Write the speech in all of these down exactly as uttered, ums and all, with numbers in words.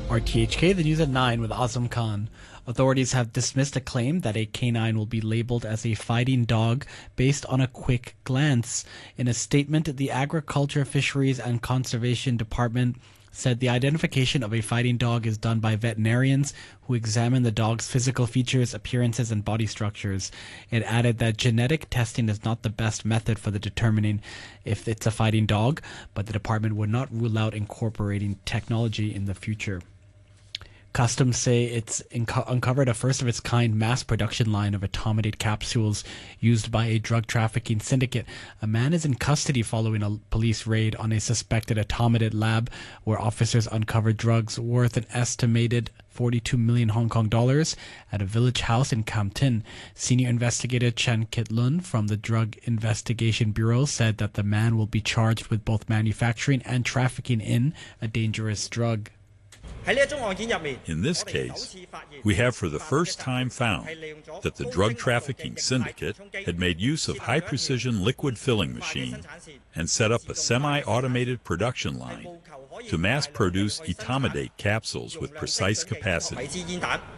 R T H K, the news at nine with Azam Khan. Authorities have dismissed a claim that a canine will be labeled as a fighting dog based on a quick glance. In a statement, the Agriculture, Fisheries and Conservation Department said the identification of a fighting dog is done by veterinarians who examine the dog's physical features, appearances, and body structures. It added that genetic testing is not the best method for the determining if it's a fighting dog, but the department would not rule out incorporating technology in the future. Customs say it's inco- uncovered a first-of-its-kind mass production line of etomidate capsules used by a drug trafficking syndicate. A man is in custody following a police raid on a suspected etomidate lab where officers uncovered drugs worth an estimated forty-two million Hong Kong dollars at a village house in Kam Tin. Senior investigator Chen Kit-lun from the Drug Investigation Bureau said that the man will be charged with both manufacturing and trafficking in a dangerous drug. In this case, we have for the first time found that the drug trafficking syndicate had made use of high-precision liquid filling machine and set up a semi-automated production line to mass-produce etomidate capsules with precise capacity.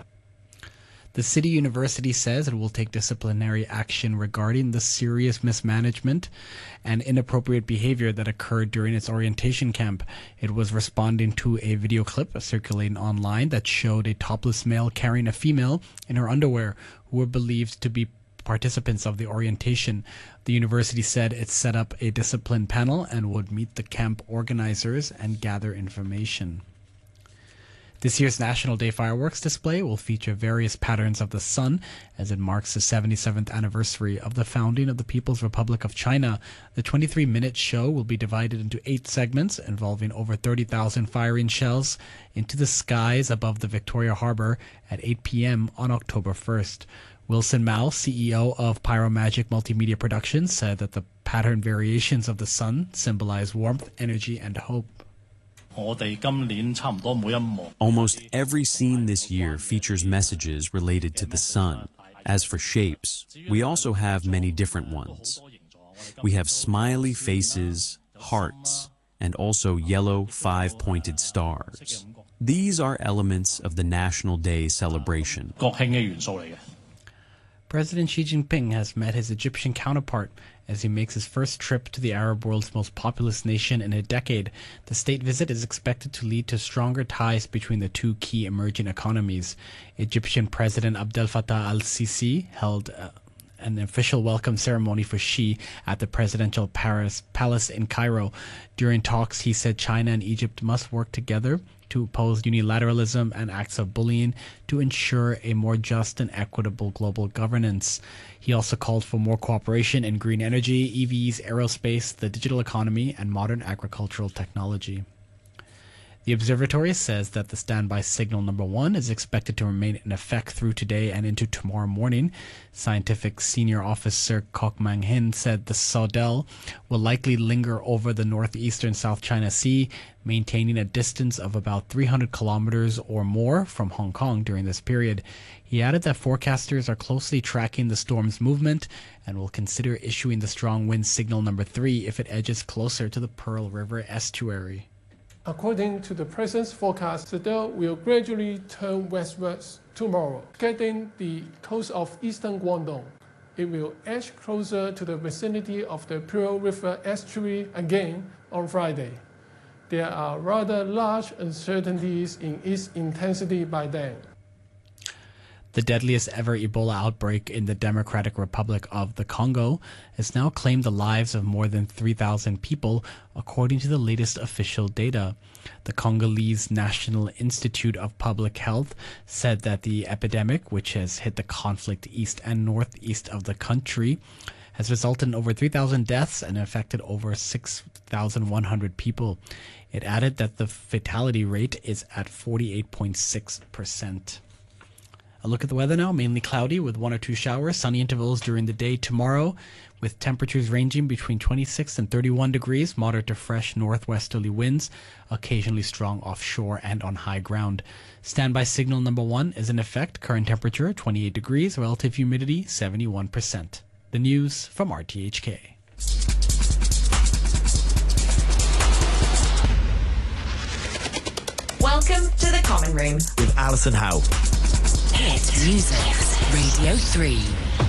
The City University says it will take disciplinary action regarding the serious mismanagement and inappropriate behavior that occurred during its orientation camp. It was responding to a video clip circulating online that showed a topless male carrying a female in her underwear who were believed to be participants of the orientation. The university said it set up a discipline panel and would meet the camp organizers and gather information. This year's National Day fireworks display will feature various patterns of the sun as it marks the seventy-seventh anniversary of the founding of the People's Republic of China. The twenty-three minute show will be divided into eight segments involving over thirty thousand firing shells into the skies above the Victoria Harbour at eight p.m. on October first. Wilson Mao, C E O of Pyromagic Multimedia Productions, said that the pattern variations of the sun symbolize warmth, energy, and hope. Almost every scene this year features messages related to the sun. As for shapes, we also have many different ones. We have smiley faces, hearts, and also yellow five-pointed stars. These are elements of the National Day celebration. President Xi Jinping has met his Egyptian counterpart as he makes his first trip to the Arab world's most populous nation in a decade. The state visit is expected to lead to stronger ties between the two key emerging economies. Egyptian President Abdel Fattah al-Sisi held uh, an official welcome ceremony for Xi at the presidential Paris palace in Cairo. During talks, he said China and Egypt must work together to oppose unilateralism and acts of bullying to ensure a more just and equitable global governance. He also called for more cooperation in green energy, E Vs, aerospace, the digital economy, and modern agricultural technology. The observatory says that the standby signal number one is expected to remain in effect through today and into tomorrow morning. Scientific Senior Officer Kok Mang Hin said the S O D E L will likely linger over the northeastern South China Sea, maintaining a distance of about three hundred kilometers or more from Hong Kong during this period. He added that forecasters are closely tracking the storm's movement and will consider issuing the strong wind signal number three if it edges closer to the Pearl River estuary. According to the present forecast, the S O D E L will gradually turn westwards tomorrow, getting the coast of eastern Guangdong. It will edge closer to the vicinity of the Pearl River estuary again on Friday. There are rather large uncertainties in its intensity by then. The deadliest ever Ebola outbreak in the Democratic Republic of the Congo has now claimed the lives of more than three thousand people, according to the latest official data. The Congolese National Institute of Public Health said that the epidemic, which has hit the conflict east and northeast of the country, has resulted in over three thousand deaths and affected over six thousand one hundred people. It added that the fatality rate is at forty-eight point six percent. A look at the weather now, mainly cloudy with one or two showers, sunny intervals during the day tomorrow, with temperatures ranging between twenty-six and thirty-one degrees, moderate to fresh northwesterly winds, occasionally strong offshore and on high ground. Standby signal number one is in effect, current temperature twenty-eight degrees, relative humidity seventy-one percent. The news from R T H K. Welcome Welcome to the Common Room with Alison Howe. Hit Music Radio three.